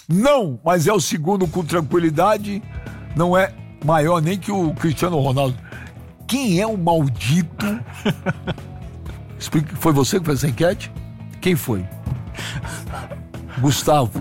Não, mas é o segundo com tranquilidade. Não é maior nem que o Cristiano Ronaldo. Quem é o maldito? Explica, foi você que fez essa enquete? Quem foi? Gustavo.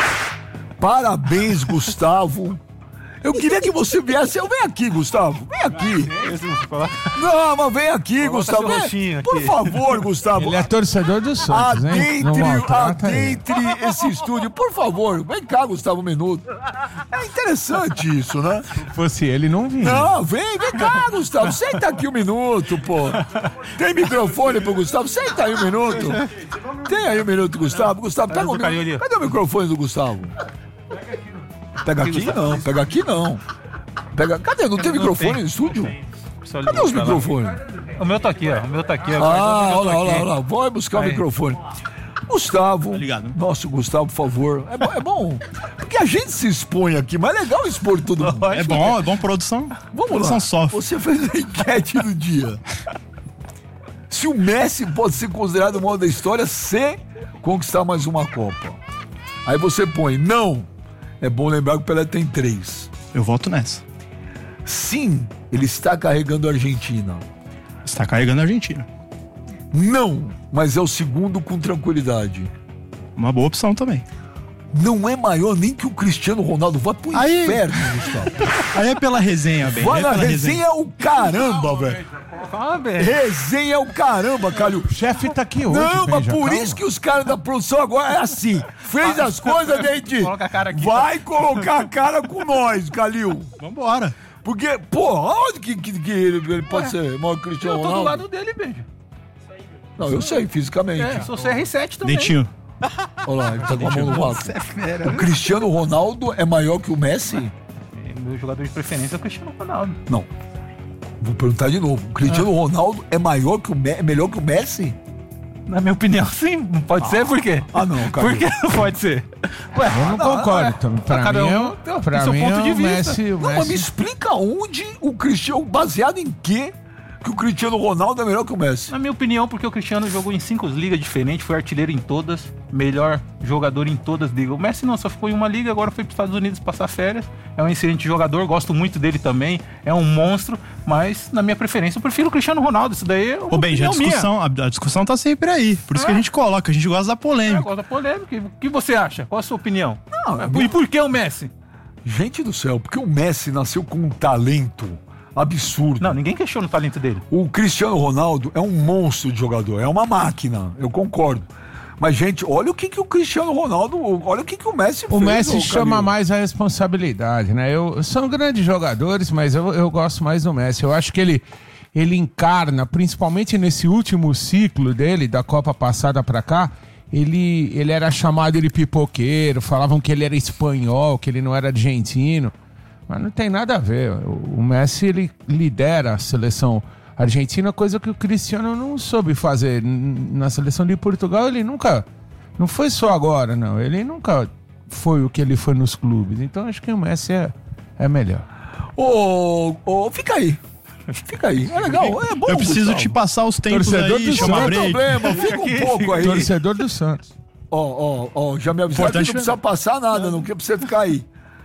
Parabéns, Gustavo. Eu queria que você viesse. Vem aqui, Gustavo. Vem aqui. Não, mas vem aqui, Gustavo. Vem. Por favor, Gustavo. Ele é torcedor do Santos, hein? Adentre esse estúdio. Por favor, vem cá, Gustavo, um minuto. É interessante isso, né? Se fosse ele, não vinha. Não, vem cá, Gustavo. Senta aqui um minuto, pô. Tem microfone pro Gustavo? Senta aí um minuto. Tem aí um minuto, Gustavo. Gustavo, pega o microfone. Cadê o microfone do Gustavo? Pega aqui não, pega aqui não. Cadê? Não tem microfone no estúdio? Cadê os microfones? O meu tá aqui, ó. Olha lá. Vai buscar o microfone. Gustavo. Ligado. Nossa, Gustavo, por favor. É bom. Porque a gente se expõe aqui, mas é legal expor todo mundo. É bom produção. Vamos produção lá. Sofre. Você fez a enquete do dia. Se o Messi pode ser considerado o maior da história se conquistar mais uma Copa. Aí você põe, não. É bom lembrar que o Pelé tem 3. Eu voto nessa. Sim, ele está carregando a Argentina. Está carregando a Argentina. Não, mas é o segundo com tranquilidade. Uma boa opção também. Não é maior nem que o Cristiano Ronaldo. Vai pro inferno, Gustavo. Aí é pela resenha, bem. Vai na resenha é o caramba, velho. Resenha é o caramba, Calil. O chefe tá aqui hoje. Não, mas por isso que os caras da produção agora é assim. Fez as coisas, gente. Vai colocar a cara com nós, Calil. Vambora. Porque, pô, onde que ele pode ser maior que o Cristiano Ronaldo? Eu tô do lado dele, Benja. Não, eu sei, fisicamente. Sou CR7 também. Dentinho. Olha lá, ele tá com a mão no vácuo. O Cristiano Ronaldo é maior que o Messi? Meu jogador de preferência é o Cristiano Ronaldo. Não. Vou perguntar de novo. O Cristiano Ronaldo é melhor que o Messi? Na minha opinião, sim. Não pode ser, por quê? Não, cara. Por que não pode ser? Ué, eu não concordo. Pra mim é o Messi. Não, mas me explica onde o Cristiano, baseado em quê? Que o Cristiano Ronaldo é melhor que o Messi? Na minha opinião, porque o Cristiano jogou em 5 ligas diferentes, foi artilheiro em todas, melhor jogador em todas as ligas. O Messi não, só ficou em uma liga, agora foi para os Estados Unidos passar férias. É um excelente jogador, gosto muito dele também, é um monstro, mas na minha preferência eu prefiro o Cristiano Ronaldo. Isso daí é Ô, Benji, a discussão tá sempre aí, por isso que a gente coloca, a gente gosta da polêmica. Gosta da polêmica. O que você acha? Qual a sua opinião? Não, e por que o Messi? Gente do céu, porque o Messi nasceu com um talento absurdo. Não, ninguém questiona o talento dele. O Cristiano Ronaldo é um monstro de jogador, é uma máquina, eu concordo. Mas, gente, olha o que o Cristiano Ronaldo, olha o que o Messi fez. O Messi chama mais a responsabilidade, né? São grandes jogadores, mas eu gosto mais do Messi. Eu acho que ele encarna, principalmente nesse último ciclo dele, da Copa passada pra cá, ele era chamado de pipoqueiro, falavam que ele era espanhol, que ele não era argentino. Mas não tem nada a ver. O Messi, ele lidera a seleção argentina, coisa que o Cristiano não soube fazer. Na seleção de Portugal, ele nunca... Não foi só agora, não. Ele nunca foi o que ele foi nos clubes. Então, acho que o Messi é melhor. Fica aí. Fica aí. É legal, é bom. Eu preciso te passar os tempos Torcedor aí, do chama Não break. tem problema, fica um pouco aí. Torcedor do Santos. Já me avisaram que não precisa passar nada, não quer pra você ficar aí.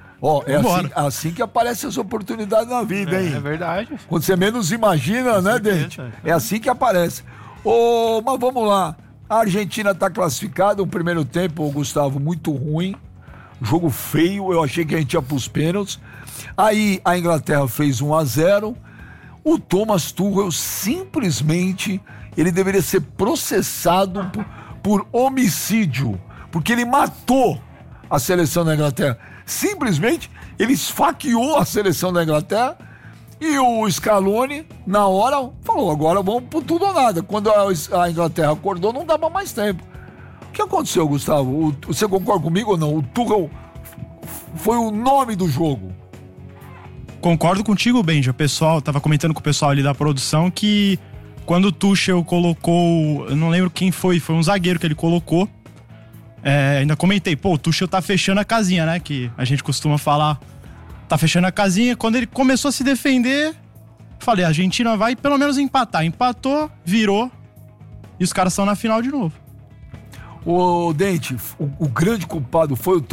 É assim que aparecem as oportunidades na vida, hein? É verdade. Quando você menos imagina, né, Dente? É assim que aparece. Mas vamos lá. A Argentina está classificada. O primeiro tempo, Gustavo, muito ruim. Jogo feio. Eu achei que a gente ia pros pênaltis. Aí a Inglaterra fez 1-0. O Thomas Tuchel simplesmente ele deveria ser processado por homicídio. Porque ele matou a seleção da Inglaterra. Simplesmente, ele esfaqueou a seleção da Inglaterra e o Scaloni, na hora, falou, agora vamos por tudo ou nada. Quando a Inglaterra acordou, não dava mais tempo. O que aconteceu, Gustavo? Você concorda comigo ou não? O Tuchel foi o nome do jogo. Concordo contigo, Benja. O pessoal, tava comentando com o pessoal ali da produção que quando o Tuchel colocou, eu não lembro quem foi um zagueiro que ele colocou. Ainda comentei, o Tuchel tá fechando a casinha, né? Que a gente costuma falar, tá fechando a casinha. Quando ele começou a se defender, falei, a Argentina vai pelo menos empatar. Empatou, virou, e os caras estão na final de novo. Dente, o grande culpado foi o